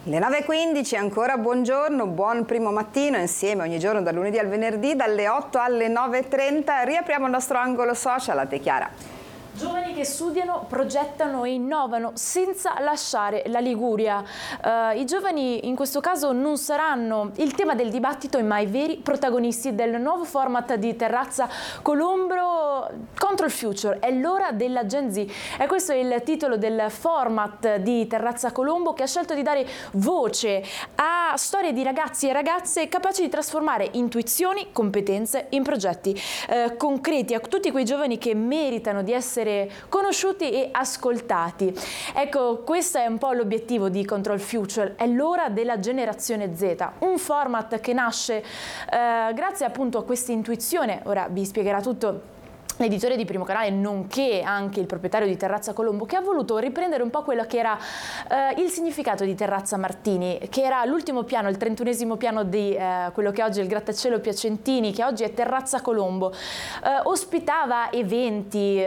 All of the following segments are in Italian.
Le 9:15 ancora buongiorno, buon primo mattino insieme ogni giorno dal lunedì al venerdì dalle 8 alle 9:30. Riapriamo il nostro angolo social. A te Chiara. Giovani che studiano, progettano e innovano senza lasciare la Liguria. I giovani in questo caso non saranno il tema del dibattito ma i veri protagonisti del nuovo format di Terrazza Colombo Control Future. È l'ora della Gen Z. E questo è il titolo del format di Terrazza Colombo, che ha scelto di dare voce a storie di ragazzi e ragazze capaci di trasformare intuizioni, competenze in progetti concreti, a tutti quei giovani che meritano di essere conosciuti e ascoltati. Ecco, questo è un po' l'obiettivo di Control Future, è l'ora della generazione Z, un format che nasce grazie appunto a questa intuizione. Ora vi spiegherà tutto l'editore di Primo Canale, nonché anche il proprietario di Terrazza Colombo, che ha voluto riprendere un po' quello che era il significato di Terrazza Martini, che era l'ultimo piano, il 31esimo piano di quello che oggi è il grattacielo Piacentini, che oggi è Terrazza Colombo. Ospitava eventi,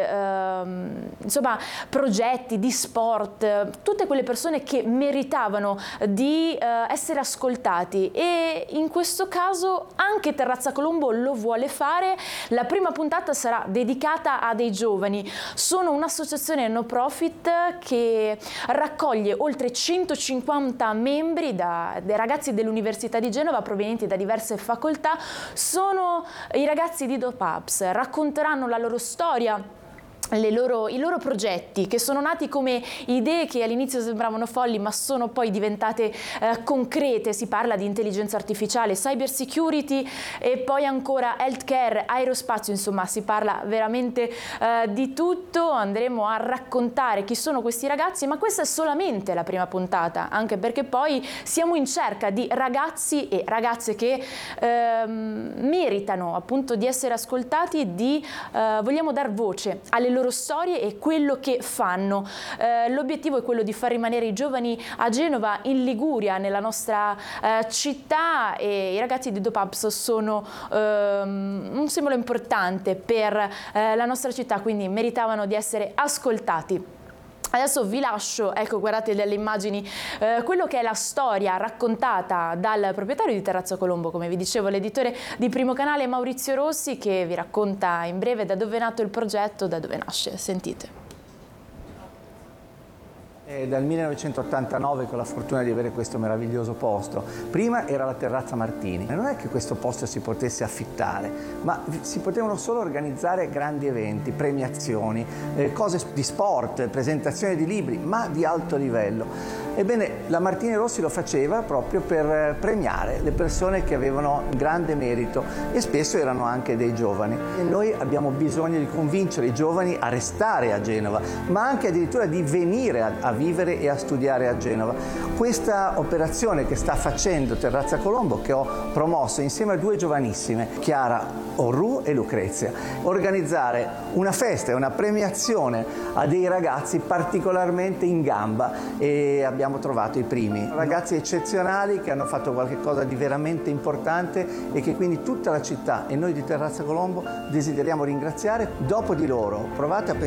insomma progetti di sport, tutte quelle persone che meritavano di essere ascoltati, e in questo caso anche Terrazza Colombo lo vuole fare. La prima puntata sarà dedicata a dei giovani. Sono un'associazione no profit che raccoglie oltre 150 membri, dei ragazzi dell'Università di Genova provenienti da diverse facoltà. Sono i ragazzi di DOPAPS, racconteranno la loro storia, i loro progetti, che sono nati come idee che all'inizio sembravano folli ma sono poi diventate concrete. Si parla di intelligenza artificiale, cyber security e poi ancora healthcare, aerospazio, insomma si parla veramente di tutto. Andremo a raccontare chi sono questi ragazzi, ma questa è solamente la prima puntata, anche perché poi siamo in cerca di ragazzi e ragazze che meritano appunto di essere ascoltati, vogliamo dar voce alle loro storie e quello che fanno. L'obiettivo è quello di far rimanere i giovani a Genova, in Liguria, nella nostra città, e i ragazzi di DOPAPS sono un simbolo importante per la nostra città, quindi meritavano di essere ascoltati. Adesso vi lascio, ecco, guardate delle immagini, quello che è la storia raccontata dal proprietario di Terrazza Colombo, come vi dicevo, l'editore di Primo Canale Maurizio Rossi, che vi racconta in breve da dove è nato il progetto, da dove nasce. Sentite. È dal 1989 con la fortuna di avere questo meraviglioso posto. Prima era la Terrazza Martini. Non è che questo posto si potesse affittare, ma si potevano solo organizzare grandi eventi, premiazioni, cose di sport, presentazioni di libri, ma di alto livello. Ebbene, la Martini Rossi lo faceva proprio per premiare le persone che avevano grande merito, e spesso erano anche dei giovani. E noi abbiamo bisogno di convincere i giovani a restare a Genova, ma anche addirittura di venire a vivere e a studiare a Genova. Questa operazione che sta facendo Terrazza Colombo, che ho promosso insieme a due giovanissime, Chiara Orru e Lucrezia, organizzare una festa e una premiazione a dei ragazzi particolarmente in gamba, e abbiamo trovato i primi ragazzi eccezionali che hanno fatto qualcosa di veramente importante e che quindi tutta la città e noi di Terrazza Colombo desideriamo ringraziare. Dopo di loro provate a pensare